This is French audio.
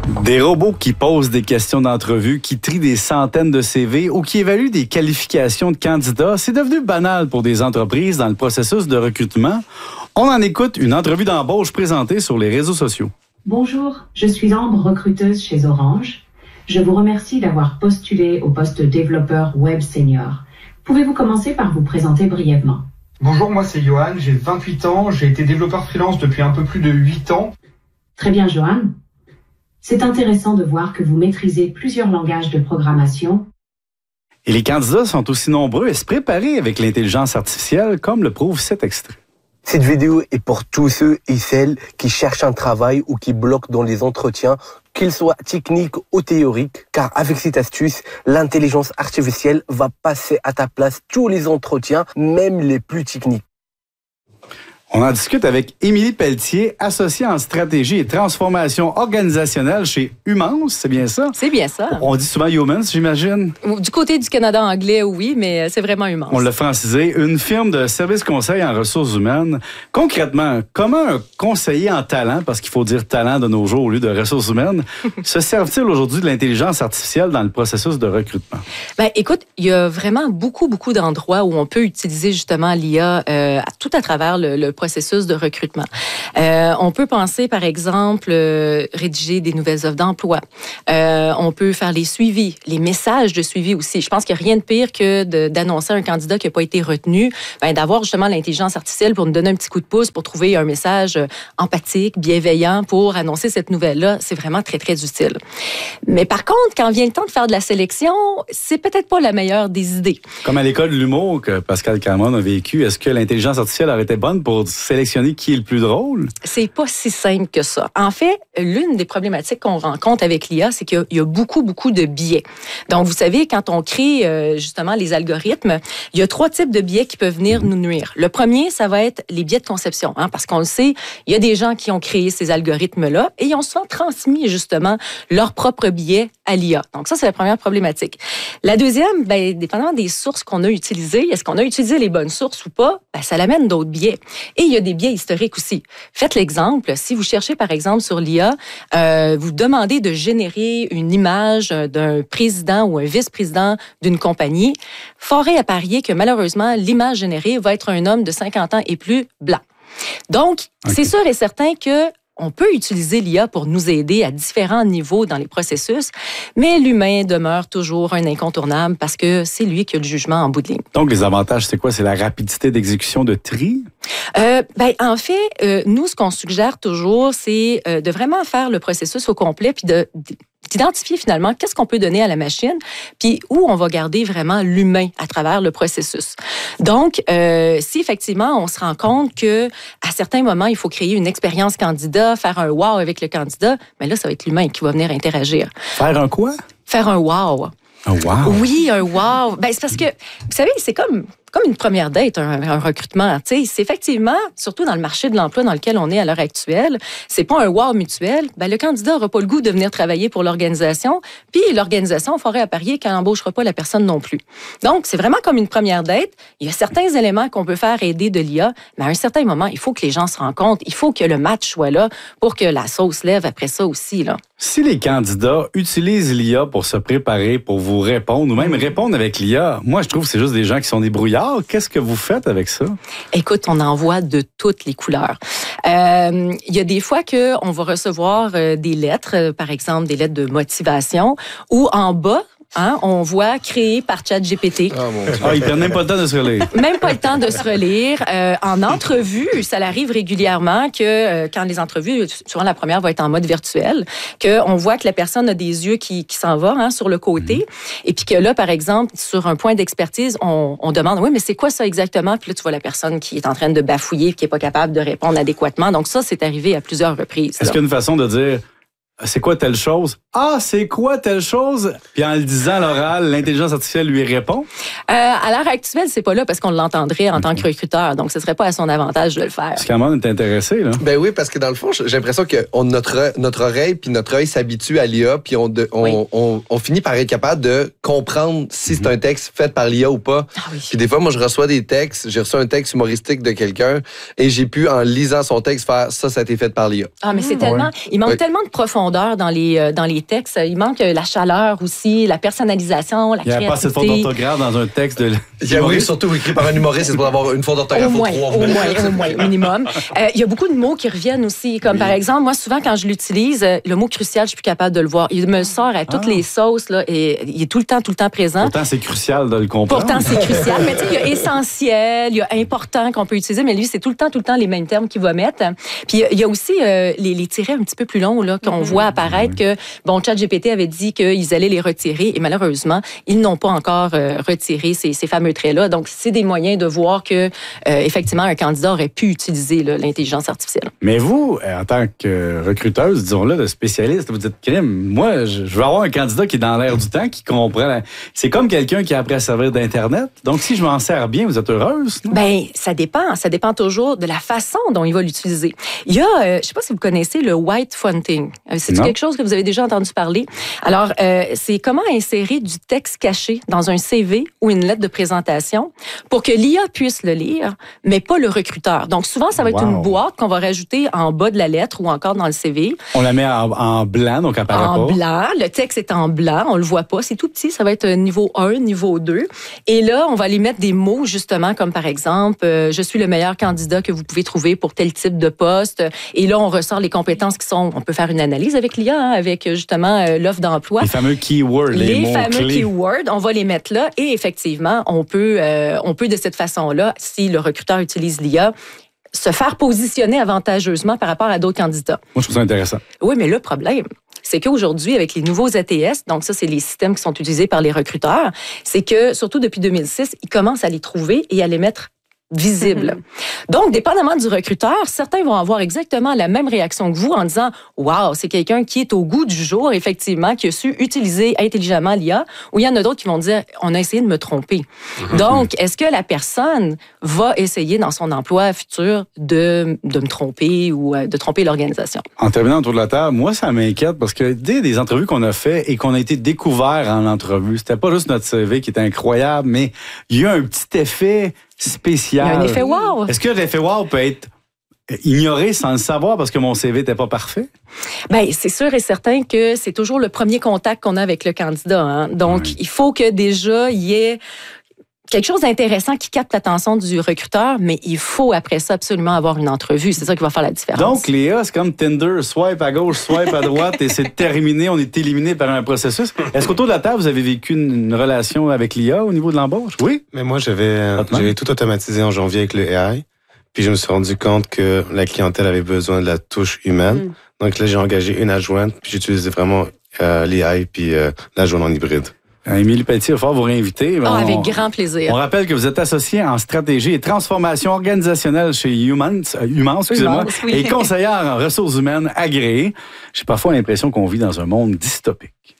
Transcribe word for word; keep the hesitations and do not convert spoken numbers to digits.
Des robots qui posent des questions d'entrevue, qui trient des centaines de C V ou qui évaluent des qualifications de candidats, c'est devenu banal pour des entreprises dans le processus de recrutement. On en écoute une entrevue d'embauche présentée sur les réseaux sociaux. Bonjour, je suis Ambre, recruteuse chez Orange. Je vous remercie d'avoir postulé au poste de développeur web senior. Pouvez-vous commencer par vous présenter brièvement? Bonjour, moi c'est Johan, j'ai vingt-huit ans, j'ai été développeur freelance depuis un peu plus de huit ans. Très bien, Johan. C'est intéressant de voir que vous maîtrisez plusieurs langages de programmation. Et les candidats sont aussi nombreux à se préparer avec l'intelligence artificielle, comme le prouve cet extrait. Cette vidéo est pour tous ceux et celles qui cherchent un travail ou qui bloquent dans les entretiens, qu'ils soient techniques ou théoriques, car avec cette astuce, l'intelligence artificielle va passer à ta place tous les entretiens, même les plus techniques. On en discute avec Émilie Pelletier, associée en stratégie et transformation organisationnelle chez Humans, c'est bien ça? C'est bien ça. On dit souvent Humans, j'imagine? Du côté du Canada anglais, oui, mais c'est vraiment Humans. On l'a francisé. Une firme de services conseil en ressources humaines. Concrètement, comment un conseiller en talent, parce qu'il faut dire talent de nos jours au lieu de ressources humaines, se servent-ils aujourd'hui de l'intelligence artificielle dans le processus de recrutement? Ben, écoute, il y a vraiment beaucoup, beaucoup d'endroits où on peut utiliser justement l'I A euh, tout à travers le, le processus de recrutement. Euh, on peut penser, par exemple, euh, rédiger des nouvelles offres d'emploi. Euh, on peut faire les suivis, les messages de suivi aussi. Je pense qu'il n'y a rien de pire que de, d'annoncer un candidat qui n'a pas été retenu, ben, d'avoir justement l'intelligence artificielle pour nous donner un petit coup de pouce pour trouver un message empathique, bienveillant pour annoncer cette nouvelle-là. C'est vraiment très, très utile. Mais par contre, quand vient le temps de faire de la sélection, c'est peut-être pas la meilleure des idées. Comme à l'école de l'humour que Pascal Cameron a vécu, est-ce que l'intelligence artificielle aurait été bonne pour sélectionner qui est le plus drôle? C'est pas si simple que ça. En fait, l'une des problématiques qu'on rencontre avec l'I A, c'est qu'il y a beaucoup, beaucoup de biais. Donc, vous savez, quand on crée euh, justement les algorithmes, il y a trois types de biais qui peuvent venir nous nuire. Le premier, ça va être les biais de conception, hein, parce qu'on le sait, il y a des gens qui ont créé ces algorithmes-là et ils ont souvent transmis justement leurs propres biais à l'I A. Donc, ça, c'est la première problématique. La deuxième, ben, dépendamment des sources qu'on a utilisées, est-ce qu'on a utilisé les bonnes sources ou pas, ben, ça l'amène d'autres biais. Et il y a des biais historiques aussi. Faites l'exemple, si vous cherchez par exemple sur l'I A, euh, vous demandez de générer une image d'un président ou un vice-président d'une compagnie, fort est à parier que malheureusement, l'image générée va être un homme de cinquante ans et plus blanc. Donc, okay. C'est sûr et certain que on peut utiliser l'I A pour nous aider à différents niveaux dans les processus, mais l'humain demeure toujours un incontournable parce que c'est lui qui a le jugement en bout de ligne. Donc, les avantages, c'est quoi? C'est la rapidité d'exécution de tri? Euh, ben, en fait, euh, nous, ce qu'on suggère toujours, c'est euh, de vraiment faire le processus au complet puis de... d'identifier finalement qu'est-ce qu'on peut donner à la machine, puis où on va garder vraiment l'humain à travers le processus. Donc, euh, si effectivement on se rend compte que à certains moments il faut créer une expérience candidat, faire un wow avec le candidat, mais là ça va être l'humain qui va venir interagir. Faire un quoi? Faire un wow. Un wow? Oui, un wow. Ben c'est parce que vous savez, c'est comme comme une première date, un, un recrutement. Tu sais, c'est effectivement, surtout dans le marché de l'emploi dans lequel on est à l'heure actuelle, c'est pas un wow mutuel. Ben le candidat n'aura pas le goût de venir travailler pour l'organisation, puis l'organisation ferait à parier qu'elle n'embauchera pas la personne non plus. Donc, c'est vraiment comme une première date. Il y a certains éléments qu'on peut faire aider de l'I A, mais à un certain moment, il faut que les gens se rencontrent, il faut que le match soit là pour que la sauce lève après ça aussi, là. Si les candidats utilisent l'I A pour se préparer, pour vous répondre, ou même répondre avec l'I A, moi, je trouve que c'est juste des gens qui sont débrouillards. Qu'est-ce que vous faites avec ça? Écoute, on en voit de toutes les couleurs. Euh, il y a des fois qu'on va recevoir euh, des lettres, euh, par exemple des lettres de motivation, où en bas, hein, on voit créé par ChatGPT. Oh, mon Dieu. Ah, ils prennent même pas le temps de se relire. Même pas le temps de se relire. Euh, en entrevue, ça arrive régulièrement que euh, quand les entrevues, souvent la première va être en mode virtuel, qu'on voit que la personne a des yeux qui, qui s'en vont hein, sur le côté. Mmh. Et puis que là, par exemple, sur un point d'expertise, on, on demande, oui, mais c'est quoi ça exactement? Puis là, tu vois la personne qui est en train de bafouiller, qui est pas capable de répondre adéquatement. Donc ça, c'est arrivé à plusieurs reprises. Est-ce qu'il y a une façon de dire... C'est quoi telle chose? Ah, c'est quoi telle chose? Puis en le disant à l'oral, l'intelligence artificielle lui répond? Euh, à l'heure actuelle, c'est pas là parce qu'on l'entendrait en okay. tant que recruteur. Donc, ce serait pas à son avantage de le faire. Est-ce qu'Amand est intéressé, là? Ben oui, parce que dans le fond, j'ai l'impression que on, notre, notre oreille puis notre œil s'habitue à l'I A puis on, on, oui. on, on, on finit par être capable de comprendre si mm-hmm. c'est un texte fait par l'I A ou pas. Ah oui. Puis des fois, moi, je reçois des textes. J'ai reçu un texte humoristique de quelqu'un et j'ai pu, en lisant son texte, faire ça, ça a été fait par l'I A. Ah, mais c'est mmh. tellement... Il manque oui. tellement de profondeur profondeur dans les, euh, dans les textes. Il manque la chaleur aussi, la personnalisation, la créativité. Il n'y a pas assez de fautes d'orthographe dans un texte de... Il y a, oui, surtout écrit par un humoriste, c'est pour avoir une faute d'orthographe au moins, ou trois. Au moins, au moins, minimum. Euh, il y a beaucoup de mots qui reviennent aussi, comme oui. par exemple, moi, souvent, quand je l'utilise, le mot crucial, je suis plus capable de le voir. Il me sort à toutes ah. les sauces, là, et il est tout le temps, tout le temps présent. Pourtant, c'est crucial de le comprendre. Pourtant, c'est crucial. Mais tu sais, il y a essentiel, il y a important qu'on peut utiliser, mais lui, c'est tout le temps, tout le temps les mêmes termes qu'il va mettre. Puis il y a aussi euh, les, les tirets un petit peu plus longs, là, qu'on mm-hmm. voit apparaître mm-hmm. que, bon, ChatGPT avait dit qu'ils allaient les retirer, et malheureusement, ils n'ont pas encore euh, retiré ces, ces fameux traits-là. Donc, c'est des moyens de voir que, euh, effectivement, un candidat aurait pu utiliser là, l'intelligence artificielle. Mais vous, en tant que recruteuse, disons-le, de spécialiste, vous dites, crime, moi, je veux avoir un candidat qui est dans l'air du temps, qui comprend. La... C'est comme quelqu'un qui a appris à servir d'Internet. Donc, si je m'en sers bien, vous êtes heureuse? Non? Bien, ça dépend. Ça dépend toujours de la façon dont il va l'utiliser. Il y a, euh, je ne sais pas si vous connaissez le white fronting. C'est quelque chose que vous avez déjà entendu parler. Alors, euh, c'est comment insérer du texte caché dans un C V ou une lettre de présentation pour que l'I A puisse le lire, mais pas le recruteur. Donc, souvent, ça va être wow. une boîte qu'on va rajouter en bas de la lettre ou encore dans le C V. On la met en, en blanc, donc apparaît pas. En blanc. Le texte est en blanc. On le voit pas. C'est tout petit. Ça va être niveau un, niveau deux. Et là, on va aller mettre des mots, justement, comme par exemple, euh, je suis le meilleur candidat que vous pouvez trouver pour tel type de poste. Et là, on ressort les compétences qui sont... On peut faire une analyse avec l'I A, hein, avec justement euh, l'offre d'emploi. Les fameux keywords, les, les mots fameux clés. keywords, on va les mettre là. Et effectivement, on peut, euh, on peut de cette façon-là, si le recruteur utilise l'I A, se faire positionner avantageusement par rapport à d'autres candidats. Moi, je trouve ça intéressant. Oui, mais le problème, c'est qu'aujourd'hui, avec les nouveaux A T S, donc ça, c'est les systèmes qui sont utilisés par les recruteurs, c'est que, surtout depuis deux mille six, ils commencent à les trouver et à les mettre visible. Mm-hmm. Donc, dépendamment du recruteur, certains vont avoir exactement la même réaction que vous en disant « Wow, c'est quelqu'un qui est au goût du jour, effectivement, qui a su utiliser intelligemment l'I A », ou il y en a d'autres qui vont dire « On a essayé de me tromper. Mm-hmm. » Donc, est-ce que la personne va essayer dans son emploi futur de, de me tromper ou de tromper l'organisation? En terminant autour de la table, moi, ça m'inquiète parce que dès des entrevues qu'on a fait et qu'on a été découvert en entrevue, c'était pas juste notre C V qui était incroyable, mais il y a un petit effet spécial. Il y a un effet wow. Est-ce que l'effet wow peut être ignoré sans le savoir parce que mon C V n'était pas parfait? Bien, c'est sûr et certain que c'est toujours le premier contact qu'on a avec le candidat. Hein? Donc, oui. il faut que déjà il y ait quelque chose d'intéressant qui capte l'attention du recruteur, mais il faut après ça absolument avoir une entrevue. C'est ça qui va faire la différence. Donc, Léa, c'est comme Tinder, swipe à gauche, swipe à droite, et c'est terminé, on est éliminé par un processus. Est-ce qu'autour de la table, vous avez vécu une, une relation avec l'I A au niveau de l'embauche? Oui? Mais moi, j'avais, j'avais tout automatisé en janvier avec le A I, puis je me suis rendu compte que la clientèle avait besoin de la touche humaine. Mm. Donc là, j'ai engagé une adjointe, puis j'ai utilisé vraiment euh, l'A I, puis euh, l'adjointe en hybride. Émilie Pelletier, il va falloir vous réinviter. Oh, on, avec grand plaisir. On rappelle que vous êtes associée en stratégie et transformation organisationnelle chez Humans, euh, Humans, excusez-moi, Humans, oui. et conseillère en ressources humaines agréée. J'ai parfois l'impression qu'on vit dans un monde dystopique.